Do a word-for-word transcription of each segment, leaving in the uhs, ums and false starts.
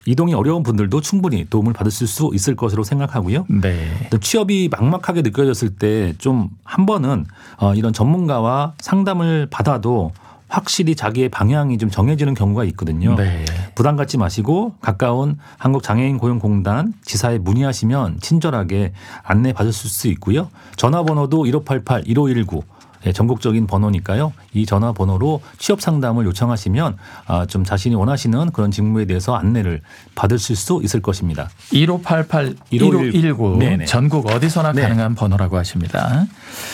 이동이 어려운 분들도 충분히 도움을 받으실 수 있을 것으로 생각하고요. 네. 취업이 막막하게 느껴졌을 때 좀 한 번은 이런 전문가와 상담을 받아도 확실히 자기의 방향이 좀 정해지는 경우가 있거든요. 네. 부담 갖지 마시고 가까운 한국장애인고용공단 지사에 문의하시면 친절하게 안내 받으실 수 있고요. 전화번호도 일오팔팔 일오일구 네, 전국적인 번호니까요. 이 전화번호로 취업 상담을 요청하시면 좀 자신이 원하시는 그런 직무에 대해서 안내를 받으실 수 있을 것입니다. 일오팔팔 일오일구 네네. 전국 어디서나 네. 가능한 번호라고 하십니다.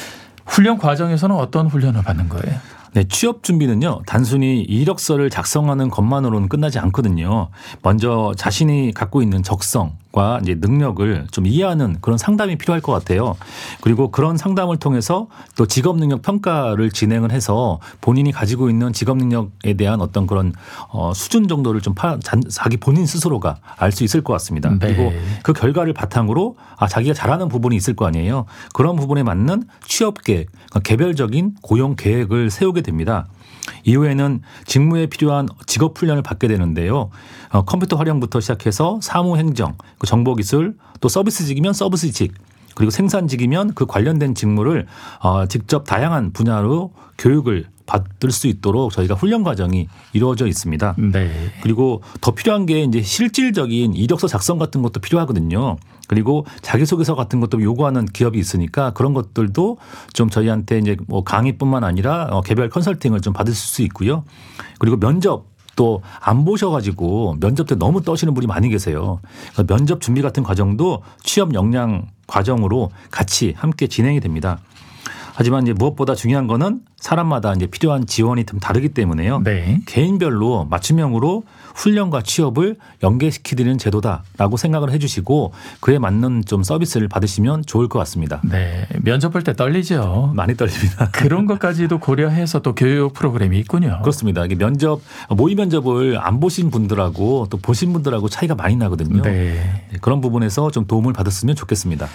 훈련 과정에서는 어떤 훈련을 받는 거예요? 네, 취업 준비는요. 단순히 이력서를 작성하는 것만으로는 끝나지 않거든요. 먼저 자신이 갖고 있는 적성과 이제 능력을 좀 이해하는 그런 상담이 필요할 것 같아요. 그리고 그런 상담을 통해서 또 직업 능력 평가를 진행을 해서 본인이 가지고 있는 직업 능력에 대한 어떤 그런 어, 수준 정도를 좀 파, 자기 본인 스스로가 알 수 있을 것 같습니다. 네. 그리고 그 결과를 바탕으로 아, 자기가 잘하는 부분이 있을 거 아니에요. 그런 부분에 맞는 취업 계획, 개별적인 고용 계획을 세우게 됩니다. 이후에는 직무에 필요한 직업 훈련을 받게 되는데요. 어, 컴퓨터 활용부터 시작해서 사무행정, 그 정보기술, 또 서비스직이면 서비스직, 그리고 생산직이면 그 관련된 직무를 어, 직접 다양한 분야로 교육을 받을 수 있도록 저희가 훈련 과정이 이루어져 있습니다. 네. 그리고 더 필요한 게 이제 실질적인 이력서 작성 같은 것도 필요하거든요. 그리고 자기소개서 같은 것도 요구하는 기업이 있으니까 그런 것들도 좀 저희한테 이제 뭐 강의뿐만 아니라 개별 컨설팅을 좀 받을 수 있고요. 그리고 면접 또 안 보셔가지고 면접 때 너무 떠시는 분이 많이 계세요. 면접 준비 같은 과정도 취업 역량 과정으로 같이 함께 진행이 됩니다. 하지만 이제 무엇보다 중요한 거는 사람마다 이제 필요한 지원이 좀 다르기 때문에요. 네. 개인별로 맞춤형으로 훈련과 취업을 연계시키는 제도다라고 생각을 해 주시고 그에 맞는 좀 서비스를 받으시면 좋을 것 같습니다. 네. 면접 볼 때 떨리죠. 많이 떨립니다. 그런 것까지도 고려해서 또 교육 프로그램이 있군요. 그렇습니다. 이게 면접, 모의 면접을 안 보신 분들하고 또 보신 분들하고 차이가 많이 나거든요. 네. 그런 부분에서 좀 도움을 받았으면 좋겠습니다.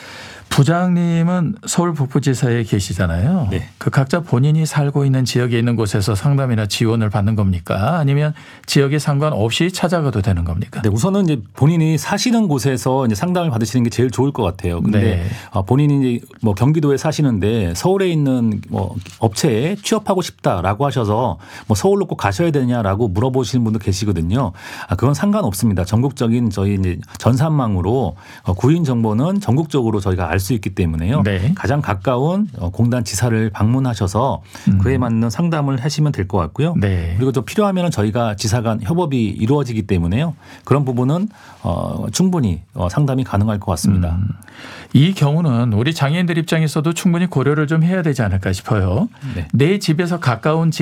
부장님은 서울 북부지사에 계시잖아요. 네. 그 각자 본인이 살고 있는 지역에 있는 곳에서 상담이나 지원을 받는 겁니까? 아니면 지역에 상관없이 찾아가도 되는 겁니까? 네, 우선은 이제 본인이 사시는 곳에서 이제 상담을 받으시는 게 제일 좋을 것 같아요. 근데 네. 본인이 이제 뭐 경기도에 사시는데 서울에 있는 뭐 업체에 취업하고 싶다라고 하셔서 뭐 서울로 꼭 가셔야 되냐라고 물어보시는 분도 계시거든요. 아, 그건 상관없습니다. 전국적인 저희 이제 전산망으로 구인 정보는 전국적으로 저희가 알 수 있기 때문에요. 네. 가장 가까운 공단 지사를 방문하셔서 그에 맞는 상담을 하시면 될 것 같고요. 네. 그리고 또 필요하면 저희가 지사 간 협업이 이루어지기 때문에요. 그런 부분은 어, 충분히 어, 상담이 가능할 것 같습니다. 음. 이 경우는 우리 장애인들 입장에서도 충분히 고려를 좀 해야 되지 않을까 싶어요. 네. 내 집에서 가까운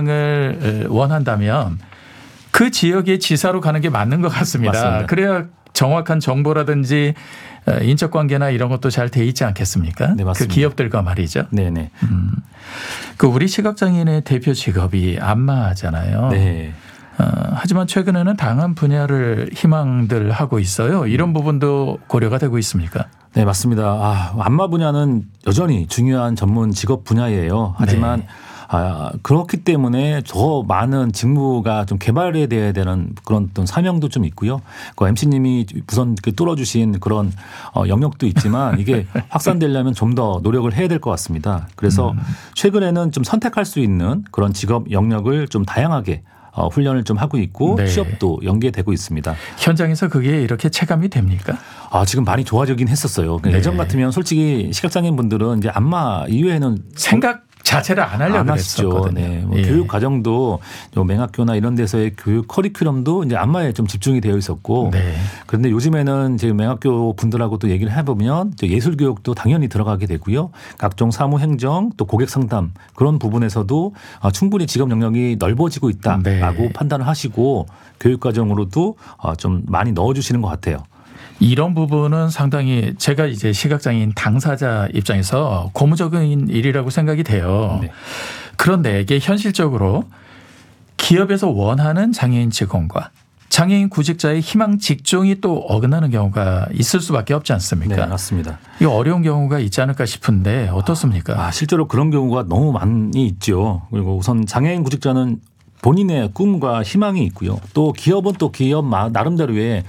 직장을 원한다면 그 지역의 지사로 가는 게 맞는 것 같습니다. 맞습니다. 그래야 정확한 정보라든지 인적관계나 이런 것도 잘 돼 있지 않겠습니까? 네, 맞습니다. 그 기업들과 말이죠. 네네. 음. 그 우리 시각장애인의 대표 직업이 안마잖아요. 네. 어, 하지만 최근에는 다양한 분야를 희망들 하고 있어요. 이런 부분도 고려가 되고 있습니까? 네, 맞습니다. 아, 안마 분야는 여전히 중요한 전문 직업 분야예요. 하지만 네. 아, 그렇기 때문에 더 많은 직무가 좀 개발해야 되는 그런 어떤 사명도 좀 있고요. 그 엠씨님이 우선 뚫어주신 그런 어, 영역도 있지만 이게 확산되려면 좀 더 노력을 해야 될 것 같습니다. 그래서 음. 최근에는 좀 선택할 수 있는 그런 직업 영역을 좀 다양하게 어, 훈련을 좀 하고 있고 네. 취업도 연계되고 있습니다. 현장에서 그게 이렇게 체감이 됩니까? 아, 지금 많이 좋아지긴 했었어요. 네. 예전 같으면 솔직히 시각장애인 분들은 이제 안마 이외에는 생각 자체를 안 하려고 그랬었거든요. 네. 뭐 예. 교육 과정도 맹학교나 이런 데서의 교육 커리큘럼도 이제 안마에 좀 집중이 되어 있었고 네. 그런데 요즘에는 이제 맹학교 분들하고 또 얘기를 해보면 예술 교육도 당연히 들어가게 되고요. 각종 사무행정 또 고객 상담 그런 부분에서도 충분히 직업 영역이 넓어지고 있다라고 네. 판단을 하시고 교육 과정으로도 좀 많이 넣어주시는 것 같아요. 이런 부분은 상당히 제가 이제 시각장애인 당사자 입장에서 고무적인 일이라고 생각이 돼요. 네. 그런데 이게 현실적으로 기업에서 원하는 장애인 직원과 장애인 구직자의 희망 직종이 또 어긋나는 경우가 있을 수밖에 없지 않습니까? 네, 맞습니다. 이 어려운 경우가 있지 않을까 싶은데 어떻습니까? 아, 실제로 그런 경우가 너무 많이 있죠. 그리고 우선 장애인 구직자는 본인의 꿈과 희망이 있고요. 또 기업은 또 기업 나름대로의